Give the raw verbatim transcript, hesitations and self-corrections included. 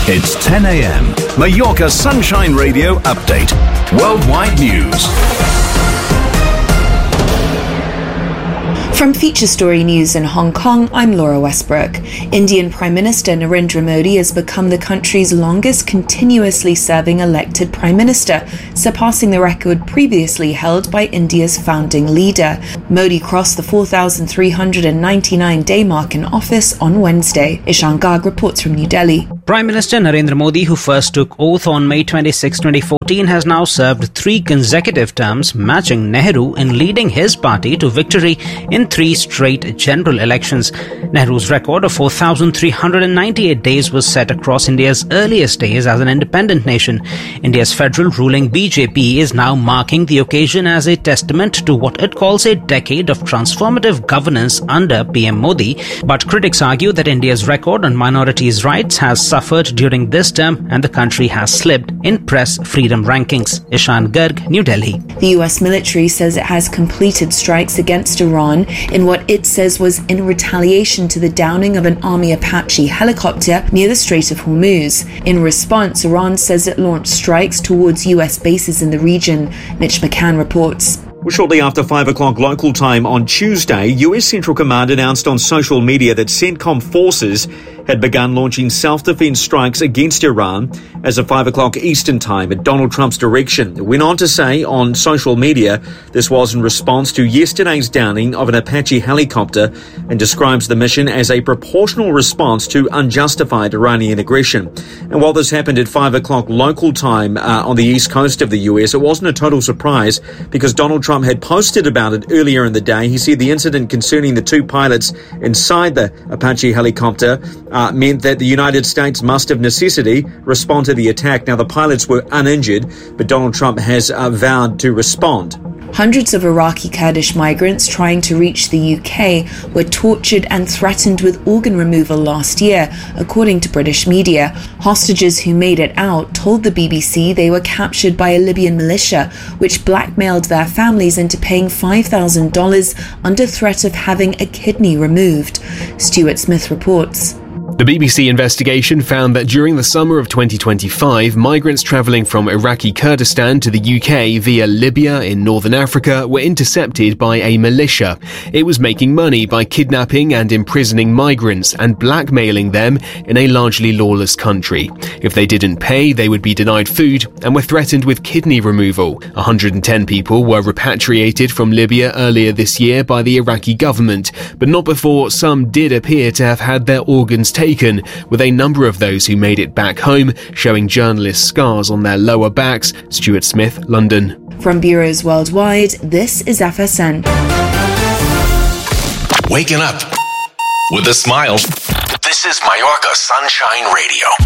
It's ten a.m. Mallorca Sunshine Radio Update. Worldwide news. From Feature Story News in Hong Kong, I'm Laura Westbrook. Indian Prime Minister Narendra Modi has become the country's longest continuously serving elected Prime Minister, surpassing the record previously held by India's founding leader. Modi crossed the four thousand three hundred ninety-nine day mark in office on Wednesday. Ishan Garg reports from New Delhi. Prime Minister Narendra Modi, who first took oath on May twenty-sixth, twenty fourteen, has now served three consecutive terms, matching Nehru in leading his party to victory in three straight general elections. Nehru's record of four thousand three hundred ninety-eight days was set across India's earliest days as an independent nation. India's federal ruling B J P is now marking the occasion as a testament to what it calls a decade of transformative governance under P M Modi. But critics argue that India's record on minorities' rights has suffered during this term and the country has slipped in press freedom rankings. Ishan Garg, New Delhi. The U S military says it has completed strikes against Iran in what it says was in retaliation to the downing of an Army Apache helicopter near the Strait of Hormuz. In response, Iran says it launched strikes towards U S bases in the region. Mitch McCann reports. Well, shortly after five o'clock local time on Tuesday, U S Central Command announced on social media that CENTCOM forces had begun launching self-defense strikes against Iran as of five o'clock Eastern time at Donald Trump's direction. It went on to say on social media this was in response to yesterday's downing of an Apache helicopter and describes the mission as a proportional response to unjustified Iranian aggression. And while this happened at five o'clock local time uh, on the east coast of the U S, it wasn't a total surprise because Donald Trump had posted about it earlier in the day. He said the incident concerning the two pilots inside the Apache helicopter uh, meant that the United States must of necessity respond to the attack. Now, the pilots were uninjured, but Donald Trump has uh, vowed to respond. Hundreds of Iraqi Kurdish migrants trying to reach the U K were tortured and threatened with organ removal last year, according to British media. Hostages who made it out told the B B C they were captured by a Libyan militia, which blackmailed their families into paying five thousand dollars under threat of having a kidney removed. Stuart Smith reports. The B B C investigation found that during the summer of twenty twenty-five, migrants travelling from Iraqi Kurdistan to the U K via Libya in northern Africa were intercepted by a militia. It was making money by kidnapping and imprisoning migrants and blackmailing them in a largely lawless country. If they didn't pay, they would be denied food and were threatened with kidney removal. one hundred ten people were repatriated from Libya earlier this year by the Iraqi government, but not before some did appear to have had their organs taken. Taken, with a number of those who made it back home showing journalists scars on their lower backs. Stuart Smith, London. From bureaus worldwide, this is F S N. Waking up with a smile. This is Mallorca Sunshine Radio.